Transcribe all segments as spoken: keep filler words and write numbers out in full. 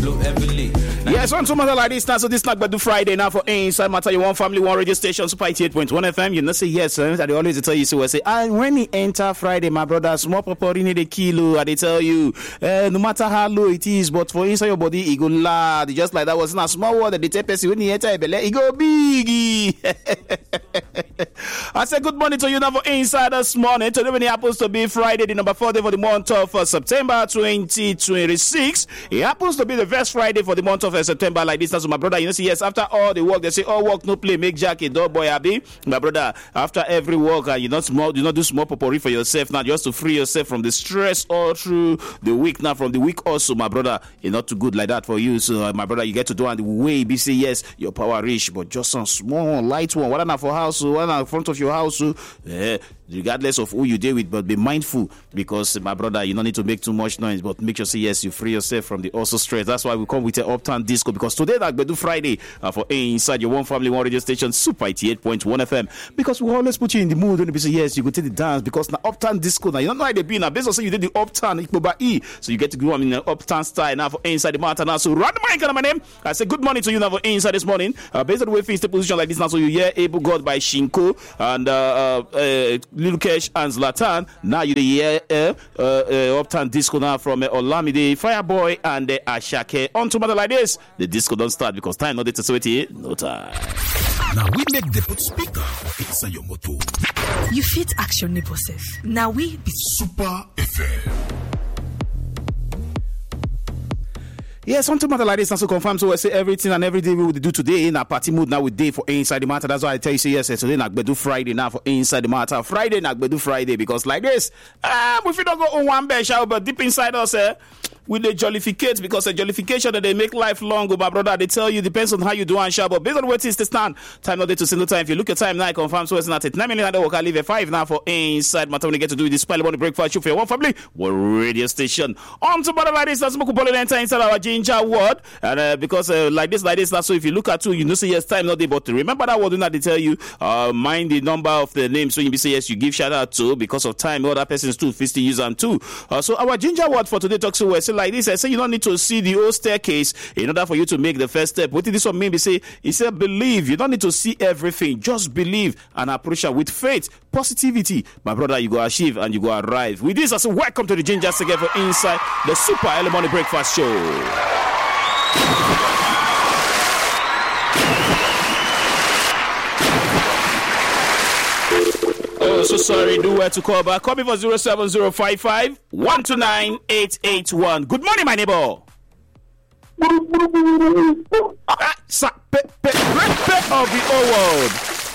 blow heavily. Yes, on some other like this now, so this not Bedu Friday now for Inside Matter, you one family, one radio station, Super eighty-eight point one F M. You know, say yes, sir. I always tell you, so I say, and when he enter Friday, my brother, small pepper in the kilo, I they tell you, uh, no matter how low it is, but for inside your body, it go loud. Just like that was not small word that they tell person when he enter a belly, it go big. I say good morning to you now for Inside this morning. Today when it happens to be Friday, the number four day for the month of uh, September twenty twenty-six. It happens to be the first Friday for the month of uh, September like this. So my brother, you know, see, yes, after all the work, they say, all work, no play, make jacket, dog boy, happy. My brother, after every work, uh, you not small, you not do small potpourri for yourself now, just to free yourself from the stress all through the week now, from the week also, my brother, it's not too good like that for you. So, uh, my brother, you get to do and the way be say, yes, your power rich, but just some small, light one, whether not for house, whether not in front of your house, uh, regardless of who you deal with, but be mindful because, my brother, you don't need to make too much noise, but make sure, say, yes, you free yourself from the also stress. That's why we come with an Uptown Disco, because today, that Bedu Friday, uh, for Inside your one family, one radio station, Super eighty-eight point one F M, because we always put you in the mood when you say, yes, you go take the dance, because now Uptown Disco, now you don't know how they be now, based on say you did the Uptown, E, so you get to go on in an Uptown style now for Inside the Matter now. So, run the mic on my name. I say good morning to you now for Inside this morning. Uh, based on the way face the position like this now, so you hear Able God by Shinko and uh, uh, uh, Little Kesh and Zlatan. Now you hear uh, uh, uh, Uptown Disco now from uh, Olamide, Fireboy, and uh, Ashake. On to matter like this, the disco don't start because time not to wait here. No time. Now we make the put speaker for inside your motor. You fit action neighbor self. Now we be Super F M. Yes, something matter like this, and so confirm. So I say everything and every day we will do today in a party mood now with day for Inside the Matter. That's why I tell you, say yes, today na Bedu Friday now for Inside the Matter. Friday na Bedu Friday because like this, ah, uh, if you don't go on one bench, but deep inside us, eh, with the jollificate because the jollification that they make life long, oh, my brother, they tell you depends on how you do and share. But based on what is the stand, time not day to single time. If you look at time now, I confirm so it's not it. Nine minutes I work. I leave at five now for Inside Matter when you get to do this Spile Morning Breakfast show for your one family, one radio station. On to matter like this, that's Moku Bolo enter inside our Ginger word, and uh, because uh, like this, like this, that's so if you look at two, you know say yes, time not day, but remember that word do not they tell you, uh, mind the number of the name, so you be say yes, you give shout out to because of time, other persons too, fifty use and two. Uh, so our Ginger word for today talks so well. So like this, I say you don't need to see the whole staircase in order for you to make the first step. What did this one mean? Be say, he said, believe. You don't need to see everything. Just believe and approach it with faith, positivity. My brother, you go achieve and you go arrive. With this, I say, welcome to the Ginger Segment for Inside the Super Early Morning Breakfast Show. Oh, so sorry. Do where to call back. Call me for zero seven zero five five one two nine eight eight one. Good morning, my neighbor. Ah, sa- pe- pe- pe- pe- of the old world.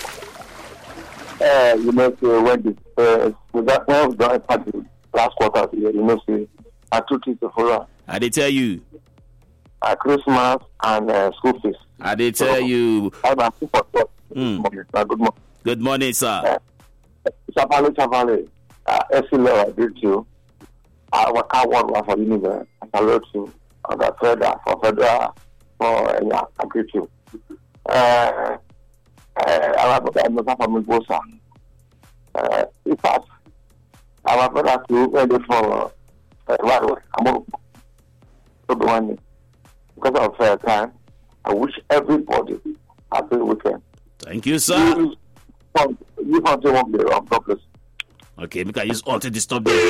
Uh, you know, so when the uh, when we got party last quarter of the year, you know, say I took it for her. I did tell you. Uh, Christmas and uh, school fees. I did tell so, you. I'm asking for mm. good morning. Good morning, sir. Uh, Savale, Savale, uh, S L O, I did you. I work out one for universe. I salute you. I got further for further for yeah, I greet you. Uh, I have a brother from Bosa. Uh, in fact, I have a brother to ready for uh, what I'm going because of fair time. I wish everybody a happy weekend. Thank you, sir. You, you want to won't be wrong, God bless. Okay, because I use all to disturb them.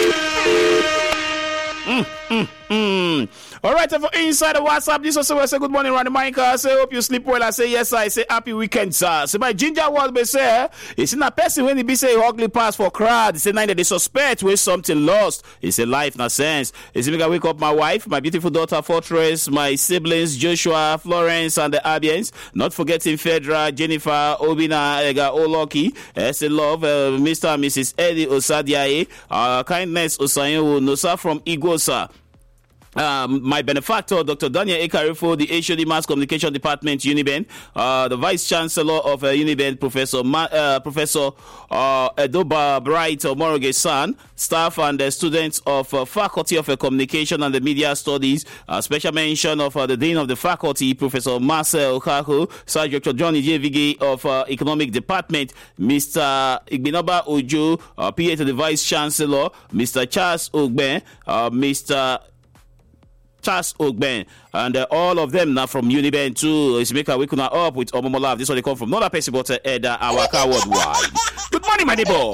Mm, mm, mm. All right, for inside the WhatsApp, this also will say good morning, Randy Mike. I say hope you sleep well. I say yes, I say happy weekend, sir. So my ginger word be say, it's in a person when he be say ugly pass for crowd. It's a night that they suspect where something lost. It's a life, no sense. It's make I wake up my wife, my beautiful daughter Fortress, my siblings Joshua, Florence, and the Abians. Not forgetting Fedra, Jennifer, Obina, Ega, Oloki. It's a love, uh, Mister and Missus Eddie Osadiae, uh, kindness Osayo Nosa from Igbo. Sir. Um, my benefactor, Doctor Daniel Ekarifo, the H O D Mass Communication Department, Uniben, uh, the Vice Chancellor of uh, Uniben, Professor Ma- uh, Professor uh, Edoba Bright Omoroge San, staff and the uh, students of uh, Faculty of uh, Communication and the Media Studies. Uh, special mention of uh, the Dean of the Faculty, Professor Marcel Okaku, Sir Doctor Johnny J. Vige of uh, Economic Department, Mister Igbinoba Ojo, uh, P A to the Vice Chancellor, Mister Charles Ogben, uh, Mister Charles Ogben, and uh, all of them now from Uniben too. Is make a week up with Omomola. This one they come from not a person but uh, Eda Awaka worldwide. Good morning, my neighbor.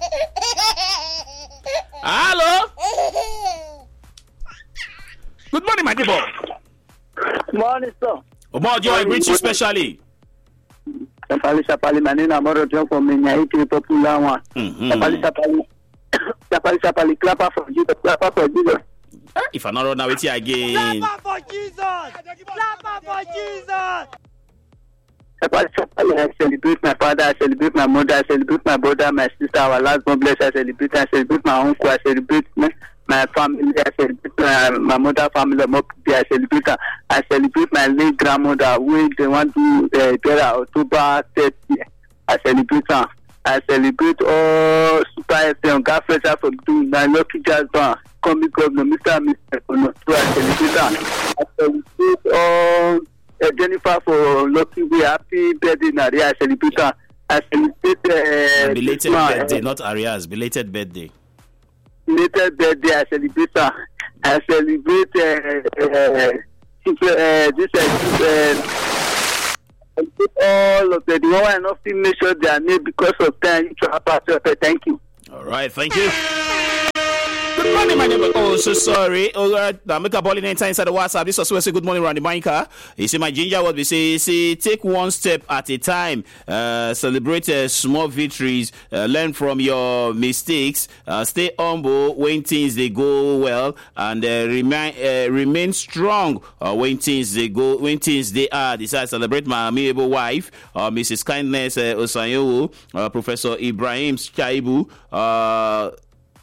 Hello. Good morning, my neighbor. Morning, sir. Omo, Joe, I greet you specially. Sapali sapali manina moro jo for me nyai ki popular one. Sapali sapali. Sapali sapali clapper for Jesus. Clapper for Jesus. If I not run now with you again. Clapper for Jesus. Clapper for Jesus. Sapali sapali. I celebrate my father. I celebrate my mother. I celebrate my brother, my sister. Our last born bless. I celebrate. I celebrate my uncle. I celebrate my, my family. I celebrate my, my mother family. I celebrate. I celebrate my late grandmother. We they want to uh, get her October thirtieth. I celebrate her. I celebrate all Super F M, God Fresher for doing my lucky jazz band, comic governor, Mister and Mister Kono. So I celebrate her. I celebrate all uh, Jennifer for lucky way. Happy birthday, Nadia. I celebrate her. I celebrate uh, belated man, birthday, uh, not Arias. Belated birthday. Belated birthday. I celebrate her. I celebrate uh, uh, uh, this. Uh, uh, all of the one and nothing make sure they are made because of time. Thank you. All right, thank you. Good morning, my neighbor. Oh, so sorry. All right, now make a ball in inside the WhatsApp. This was say good morning, Randy Minka. You see, my ginger, what we say, say, take one step at a time. Uh, celebrate uh, small victories. Uh, learn from your mistakes. Uh, stay humble when things they go well, and uh, remain uh, remain strong uh, when things they go when things they are. Decide celebrate my amiable wife, uh, Missus Kindness uh, Osanyo, uh, Professor Ibrahim Chaibu. Uh,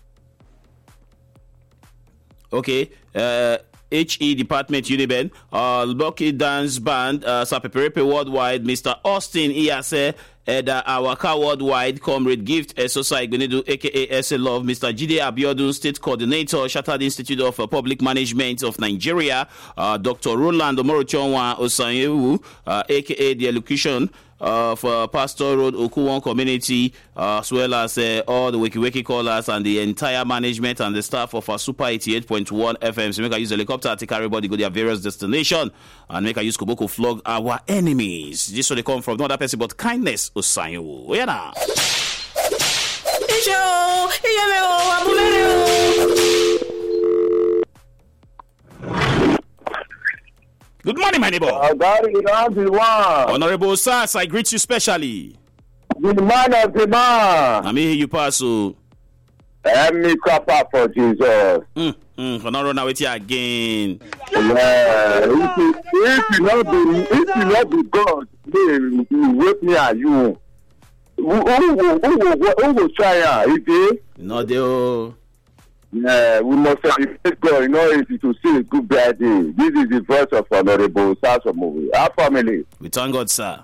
Okay, uh, H E Department Uniben, uh, Lucky Dance Band, uh, Sapeperepe Worldwide, Mister Austin Iyase, Eda Awaka Worldwide, Comrade Gift, Esosa Igbenedu, aka S A Love, Mister Jide Abiodun, State Coordinator, Shattered Institute of uh, Public Management of Nigeria, uh, Doctor Roland Omorochonwa Osanyewu, uh, aka The Elocution, Uh, for Pastor Road Okuwon community, uh, as well as uh, all the Wiki Wiki callers and the entire management and the staff of our Super eighty-eight point one F M. So make I use helicopter to carry everybody go to their various destination and make I use Koboko flog our enemies. This is where they come from. Not that person, but kindness. Osanyo. Yeah, now. Good morning, my neighbor. Uh, Honorable Sars, I greet you specially. The man of the man. I mean, you pass. So. Let me clap for Jesus. Mm, mm, for not run away with you again. Yeah, if you, if you not be, if you not be God, then you wake me at you. Who who who who who will try? Is it? No, they. Yeah, we must celebrate God. You know, it's to see a good birthday. This is the voice of Honorable Sasomovi. Our family. We thank God, sir.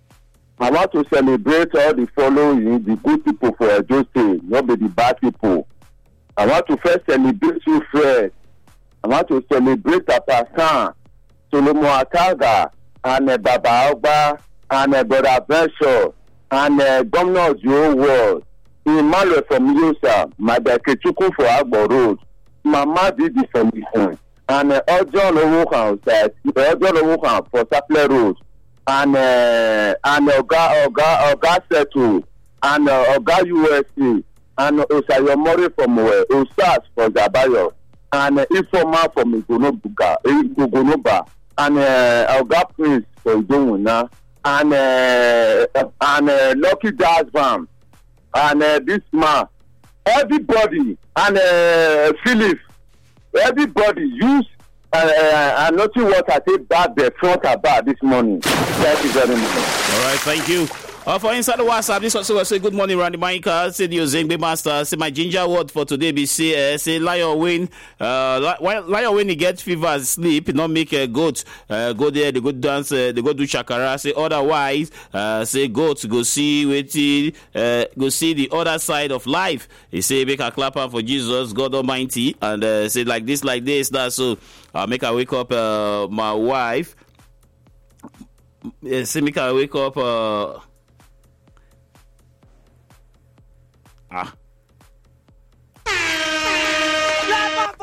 I want to celebrate all the following, the good people for Edo State, not be the bad people. I want to first celebrate you, Fred. I want to celebrate Papa San, Solomon Akaga, and uh, Baba Oba, and uh, Brother Benshaw, and uh, Governor of the whole world. Emmanuel from Yosa, Madam Kechukwu for Agbo Road, Mama Didi from Isun, and uh, Ojon Owokan, that Ojon Owokan for Saple Road, and uh, and Oga Oga Oga Setu, and uh, Oga U S C, and Osayomori from uh, Osas for Zabayo, and uh, Informa from Igonobuga, Igonoba, and uh, Oga Prince for Idowuna, and uh, and uh, Lucky Jazz Band. And uh, this man, everybody, and uh, Philip, everybody use uh, uh, and nothing what I say back the front about this morning. Thank you very much. All right, thank you. Uh, for inside the WhatsApp, this also will say good morning, Randy Micah. Say the Ozengbe Master. Say my ginger word for today be say, uh, say lion win. Uh, lion win he get fever, sleep, not make a goat. Uh, go there, they go dance, uh, they go do shakara. Say otherwise, uh, say goat go see waiting, uh, go see the other side of life. He say make a clapper for Jesus, God Almighty, and uh, say like this, like this, that. So uh, make I wake up uh, my wife. Uh, say make I wake up. Uh, Ah. Clap for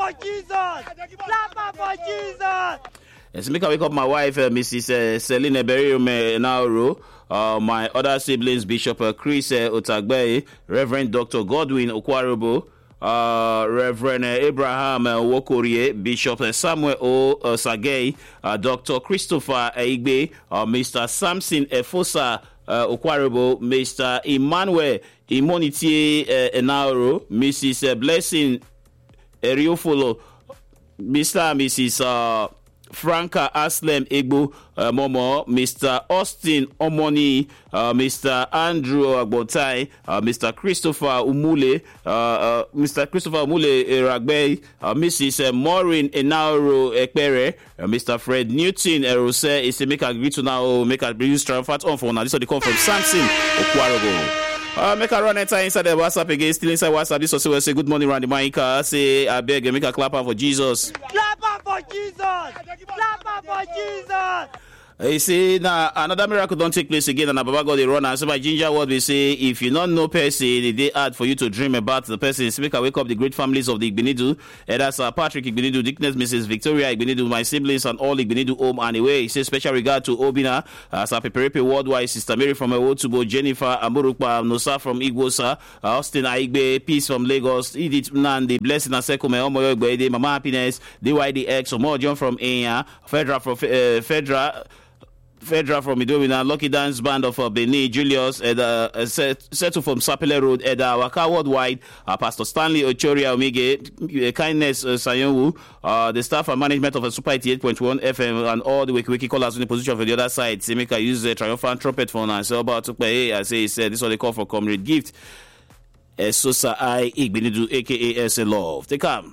for Jesus! Clap for Jesus! Yes, make I wake up my wife, uh, Missus Uh, Celine Beriume Nauro, uh, my other siblings, Bishop uh, Chris uh, Otagbe, Reverend Doctor Godwin Okwarobo, uh, Reverend uh, Abraham uh, Wokorie, Bishop uh, Samuel O. Uh, Sagay, uh, Doctor Christopher Igbe, uh, Mister Samson Efosa uh, Okwarobo, Mister Emmanuel Imoniti uh, Enauro, Missus Uh, Blessing Eriofolo, Mister and Missus Uh, Franca Aslem Egbo uh, Momo, Mister Austin Omoni, uh, Mister Andrew Agbotai, uh, Mister Christopher Umule, uh, uh, Mister Christopher Umule Eragbe, uh, Missus Uh, Maureen Enauro Ekpere, uh, Mister Fred Newton Erose. Is make a greet to now make a use triumphant on for now. This is the call from Samson Okwarobo. Uh, make a run enter inside the WhatsApp again, still inside WhatsApp. This also will say good morning, Randy Maika. Say, I beg, make a clap for Jesus. Clap for Jesus! Clap for Jesus! You see, now another miracle don't take place again, and Baba God they run. And so my ginger word we say, if you don't know person, they hard for you to dream about the person. Speak I wake up the great families of the Igbenidu. And that's uh, Patrick Igbenidu, Dickness, Missus Victoria Igbenidu, my siblings, and all Igbenidu home anyway. He says special regard to Obina, uh, Sapeperepe Worldwide, Sister Mary from Ewotubo, Jennifer Amurukpa, Nosa from Igbosa, uh, Austin Aigbe, Peace from Lagos, Edith Nandi, Blessing Asekume, Omoyo Igbede, Mama Happiness, D Y D X, Omo John from Enya, Fedra from uh, Fedra. Fedra from Idowina, Lucky Dance Band of uh, Benin, Julius, Eda, uh, Settle from Sapele Road, Eda, Waka Worldwide, uh, Pastor Stanley Ochoria Omige, uh, Kindness uh, Sayonwu, uh, the staff and management of uh, Super eighty-eight point one F M, and all the Wiki Wiki callers in the position for the other side. Semeka use the triumphant trumpet phone and say about to play. I say, this is what they call for comrade gift. Sosa I Igbenidu, aka S A Love. Take come.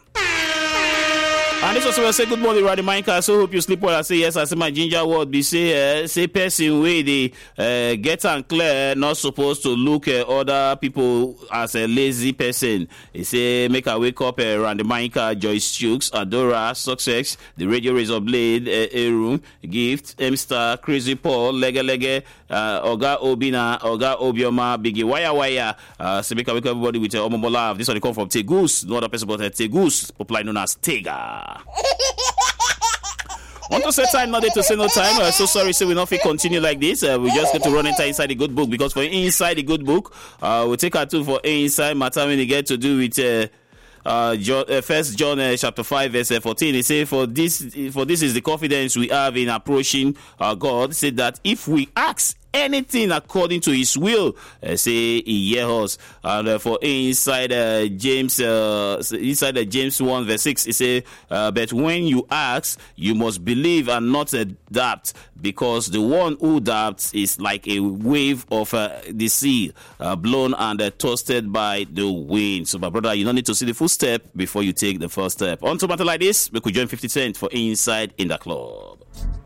And this also will say good morning, Randy Minka. So hope you sleep well. I say yes. I say my ginger word be say uh, say person way they uh, get and clear not supposed to look at uh, other people as a lazy person. He say make her wake up uh, Randy Minka, Joyce Chooks, Adora, Success, the Radio Razor Blade, uh, Eru, Gift, M-Star, Crazy Paul, Lege Lege, uh, Oga Obina, Oga Obioma, Biggie Waya Waya. Uh, so make her wake up everybody with uh, Omomo Love. This one they come from Tegus, no other person but uh, Tegus, popularly known as Tega. Want to say time, not there to say no time. Uh, so sorry, say we not fit continue like this. Uh, we just get to run enter inside the good book because for inside the good book, uh, we take our two for inside matter when they get to do with. Uh, Uh, John, uh, First John uh, chapter five verse fourteen. He say, "For this, for this is the confidence we have in approaching uh, God. Say that if we ask anything according to His will, uh, say He hear us." And uh, for inside uh, James, uh, inside uh, James one verse six, he say, uh, "But when you ask, you must believe and not uh, doubt, because the one who doubts is like a wave of uh, the sea, uh, blown and uh, tossed by the wind." So, my brother, you don't need to see the full step before you take the first step. On to matter like this, we could join fifty cent for Inside in the Club.